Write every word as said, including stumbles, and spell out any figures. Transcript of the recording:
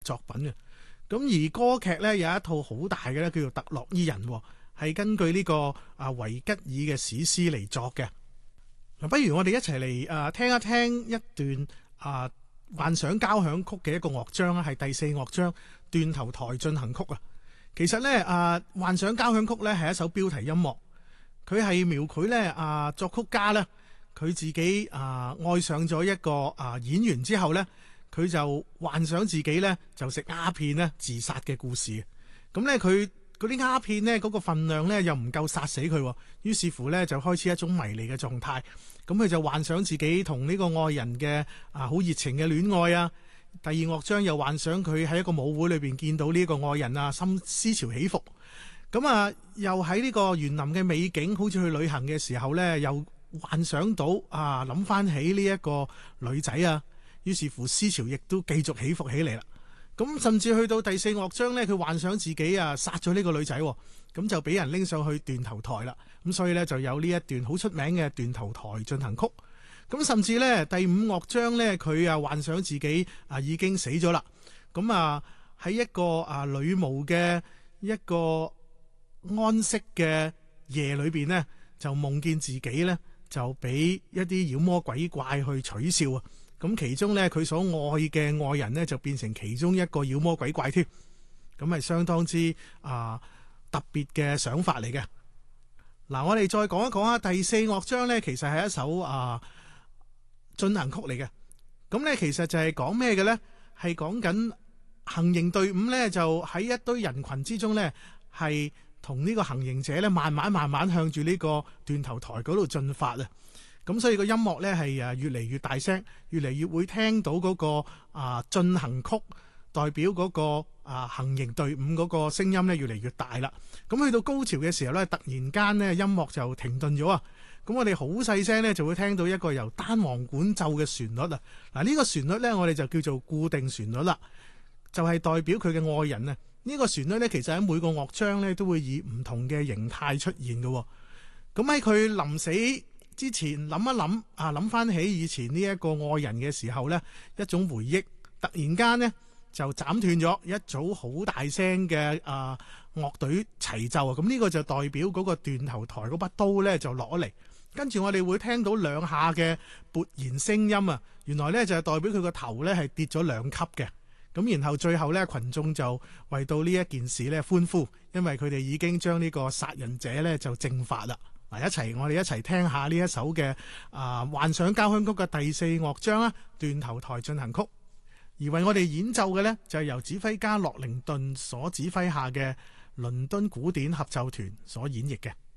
作品嘅。咁而歌劇咧有一套好大嘅咧，叫做《特洛伊人》，係根據呢個啊維吉爾嘅史詩嚟作嘅。嗱，不如我哋一齊嚟啊聽一聽一段啊幻想交響曲嘅一個樂章啊，係第四樂章斷頭台進行曲啊。其實咧啊幻想交響曲咧係一首標題音樂，佢係描繪咧啊作曲家咧佢自己啊愛上咗一個啊演員之後咧，佢就幻想自己咧就食鴉片咧自殺嘅故事。咁咧佢嗰啲鴉片咧嗰個分量咧又唔夠殺死佢，於是乎咧就開始一種迷離嘅狀態。咁佢就幻想自己同呢個愛人嘅啊好熱情嘅戀愛啊。第二樂章又幻想佢喺一個舞會裏邊見到呢個愛人啊，心思潮起伏。咁啊又喺呢個園林嘅美景，好似去旅行嘅時候咧，又幻想到啊諗翻起呢一個女仔啊。於是乎思潮亦都繼續起伏起嚟啦。咁甚至去到第四樂章呢，佢幻想自己啊殺咗呢個女仔，咁就俾人拎上去斷頭台啦。咁所以呢，就有呢一段好出名嘅斷頭台進行曲。咁甚至呢，第五樂章呢，佢啊幻想自己啊已經死咗啦。咁啊喺一個啊女巫嘅一個安息嘅夜裏邊呢，就夢見自己呢，就俾一啲妖魔鬼怪去取笑啊。咁其中咧，佢所愛嘅愛人咧就變成其中一個妖魔鬼怪添，咁係相當之啊、呃、特別嘅想法嚟嘅。嗱，我哋再講一講啊，第四樂章咧其實係一首啊、呃、進行曲嚟嘅。咁咧其實就係講咩嘅咧？係講緊行刑隊伍咧，就喺一堆人群之中咧，係同呢個行刑者咧慢慢慢慢向住呢個斷頭台嗰度進發啊！咁所以個音樂咧係誒越嚟越大聲，越嚟越會聽到嗰個啊進行曲代表嗰個啊行刑隊伍嗰個聲音咧越嚟越大啦。咁去到高潮嘅時候咧，突然間咧音樂就停頓咗啊！咁我哋好細聲咧就會聽到一個由單簧管奏嘅旋律啊。嗱，呢個旋律咧我哋就叫做固定旋律啦，就係代表佢嘅愛人啊。呢個旋律咧其實喺每個樂章咧都會以唔同嘅形態出現嘅。咁喺佢臨死之前諗一諗啊，諗翻起以前呢一個愛人嘅時候呢，一種回憶突然間呢就斬斷咗，一組好大聲嘅啊樂隊齊奏啊，咁呢個就代表嗰個斷頭台嗰把刀呢就落咗嚟，跟住我哋會聽到兩下嘅勃然聲音啊，原來呢就係代表佢個頭呢係跌咗兩級嘅，咁然後最後呢，群眾就為到呢一件事呢歡呼，因為佢哋已經將呢個殺人者呢就正法啦。嗱，一齊我哋一齊聽下呢一首嘅啊幻想交響曲嘅第四樂章啦，斷頭台進行曲。而為我哋演奏嘅呢，就係由指揮家洛靈頓所指揮下嘅倫敦古典合奏團所演繹嘅。